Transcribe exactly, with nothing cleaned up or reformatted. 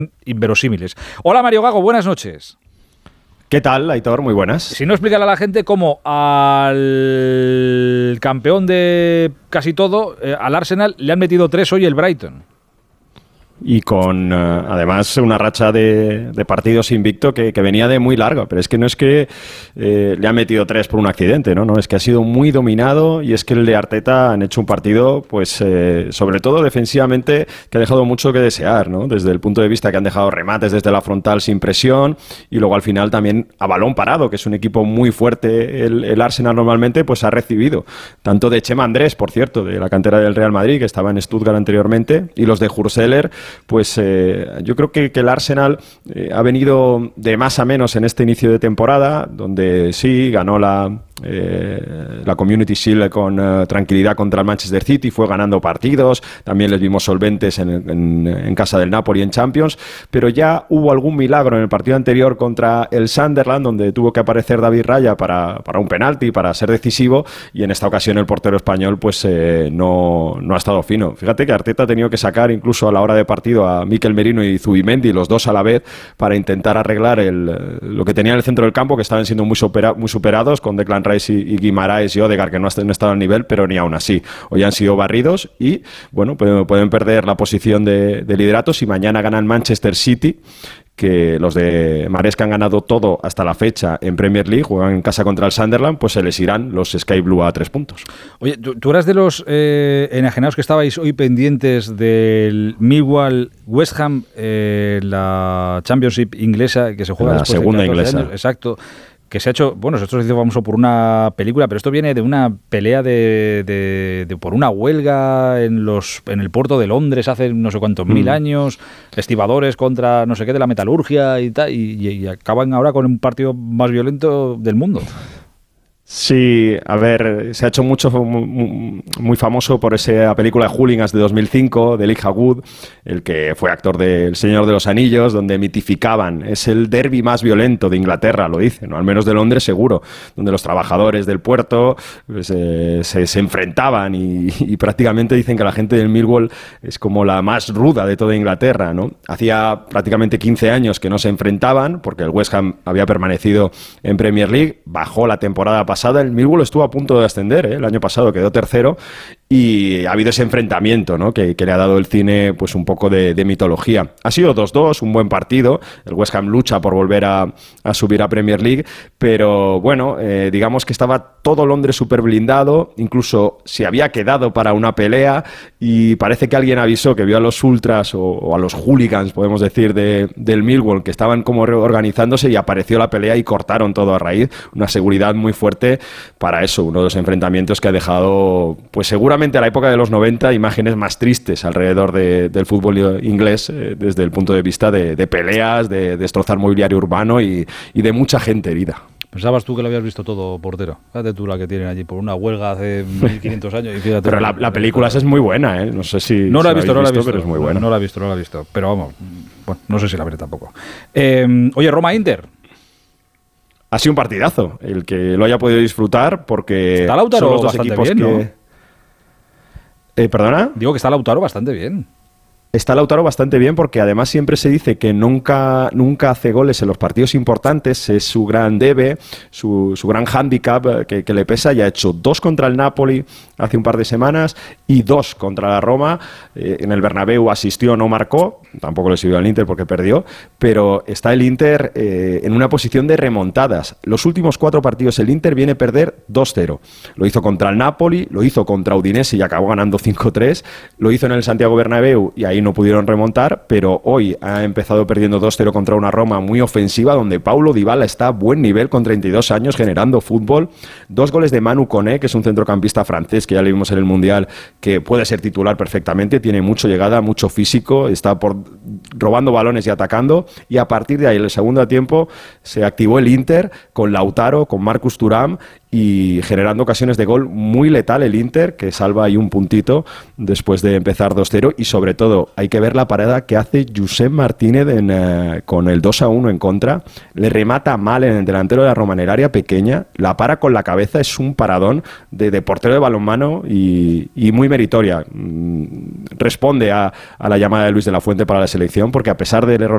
inverosímiles. Hola Mario Gago, buenas noches. ¿Qué tal, Aitor? Muy buenas. Si no, explícale a la gente cómo al campeón de casi todo, eh, al Arsenal, le han metido tres hoy el Brighton. Y con, uh, además, una racha de, de partidos invicto que, que venía de muy larga. Pero es que no es que eh, le han metido tres por un accidente, ¿no? No, es que ha sido muy dominado y es que el de Arteta han hecho un partido, pues, eh, sobre todo defensivamente, que ha dejado mucho que desear, ¿no? Desde el punto de vista que han dejado remates desde la frontal sin presión y luego al final también a balón parado, que es un equipo muy fuerte. El, el Arsenal normalmente, pues, ha recibido tanto de Chema Andrés, por cierto, de la cantera del Real Madrid, que estaba en Stuttgart anteriormente, y los de Hurseler. Pues eh, yo creo que, que el Arsenal eh, ha venido de más a menos en este inicio de temporada, donde sí ganó la, eh, la Community Shield con eh, tranquilidad contra el Manchester City, fue ganando partidos, también les vimos solventes en, en, en casa del Napoli en Champions, pero ya hubo algún milagro en el partido anterior contra el Sunderland, donde tuvo que aparecer David Raya para, para un penalti, para ser decisivo, y en esta ocasión el portero español pues eh, no, no ha estado fino. Fíjate que Arteta ha tenido que sacar incluso a la hora de partido a Mikel Merino y Zubimendi, los dos a la vez, para intentar arreglar el, lo que tenía en el centro del campo, que estaban siendo muy, supera, muy superados con Declan Rice y, y Guimaraes y Odegaard, que no han estado al nivel, pero ni aún así. Hoy han sido barridos y, bueno, pueden, pueden perder la posición de, de liderato si mañana ganan Manchester City, que los de Maresca han ganado todo hasta la fecha en Premier League, juegan en casa contra el Sunderland, pues se les irán los Sky Blue a tres puntos. Oye, tú, tú eras de los eh, enajenados que estabais hoy pendientes del Millwall West Ham, eh, la Championship inglesa, que se juega la después segunda de catorce inglesa. años, exacto, que se ha hecho, bueno, esto se hizo famoso por una película, pero esto viene de una pelea de, de, de por una huelga en los en el puerto de Londres hace no sé cuántos mm. mil años, estibadores contra no sé qué de la metalurgia y tal, y, y acaban ahora con un partido más violento del mundo. Sí, a ver, se ha hecho mucho muy, muy famoso por esa película de Hooligans de dos mil cinco, de Elijah Wood, el que fue actor de El Señor de los Anillos, donde mitificaban, es el derbi más violento de Inglaterra, lo dicen, o al menos de Londres seguro, donde los trabajadores del puerto pues, eh, se, se enfrentaban y, y prácticamente dicen que la gente del Millwall es como la más ruda de toda Inglaterra, ¿no? Hacía prácticamente quince años que no se enfrentaban, porque el West Ham había permanecido en Premier League, bajó la temporada pasada. El Millwall estuvo a punto de ascender, ¿eh? El año pasado quedó tercero y ha habido ese enfrentamiento, ¿no? que, que le ha dado el cine pues un poco de, de mitología. Ha sido dos dos, un buen partido. El West Ham lucha por volver a, a subir a Premier League, pero bueno, eh, digamos que estaba todo Londres súper blindado, incluso se había quedado para una pelea y parece que alguien avisó que vio a los ultras o, o a los hooligans, podemos decir, de, del Millwall, que estaban como reorganizándose y apareció la pelea y cortaron todo a raíz. Una seguridad muy fuerte para eso, uno de los enfrentamientos que ha dejado, pues seguramente a la época de los noventa, imágenes más tristes alrededor de, del fútbol inglés, eh, desde el punto de vista de, de peleas, de destrozar mobiliario urbano y, y de mucha gente herida. Pensabas tú que lo habías visto todo, portero. Fíjate tú la que tienen allí por una huelga hace mil quinientos años. Y fíjate, pero la, la película es muy buena, ¿eh? No sé si... No la he visto, no la he visto, pero es muy buena. No, no la he visto, no la he visto. Pero vamos, bueno, no sé si la veré tampoco. Eh, oye, Roma-Inter. Ha sido un partidazo, el que lo haya podido disfrutar, porque está Lautaro son los dos bastante equipos bien, que... ¿no? Eh, ¿Perdona? Digo que está Lautaro bastante bien. Está Lautaro bastante bien porque además siempre se dice que nunca, nunca hace goles en los partidos importantes, es su gran debe, su, su gran hándicap que, que le pesa. Ya ha hecho dos contra el Napoli hace un par de semanas y dos contra la Roma. Eh, en el Bernabéu asistió, no marcó, tampoco le sirvió al Inter porque perdió, pero está el Inter eh, en una posición de remontadas. Los últimos cuatro partidos el Inter viene a perder dos cero. Lo hizo contra el Napoli, lo hizo contra Udinese y acabó ganando cinco tres, lo hizo en el Santiago Bernabéu y ahí no pudieron remontar, pero hoy ha empezado perdiendo dos cero contra una Roma muy ofensiva, donde Paulo Dybala está a buen nivel con treinta y dos años generando fútbol. Dos goles de Manu Koné, que es un centrocampista francés que ya le vimos en el Mundial, que puede ser titular perfectamente, tiene mucha llegada, mucho físico, está por robando balones y atacando, y a partir de ahí, en el segundo tiempo, se activó el Inter con Lautaro, con Marcus Thuram, y generando ocasiones de gol muy letal el Inter, que salva ahí un puntito después de empezar dos cero, y sobre todo hay que ver la parada que hace Josep Martínez en, uh, con el dos a uno en contra, le remata mal en el delantero de la Roma en el área pequeña, la para con la cabeza, es un paradón de, de portero de balonmano y, y muy meritoria. Mm, responde a, a la llamada de Luis de la Fuente para la selección, porque a pesar del error